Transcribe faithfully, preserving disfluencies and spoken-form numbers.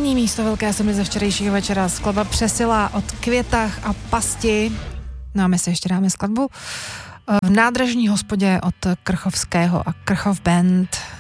První místo velké sumy ze včerejšího večera skladba Přesila od Květách a Pasti. No a my si ještě dáme skladbu v Nádražní hospodě od Krchovského a Krchov Band.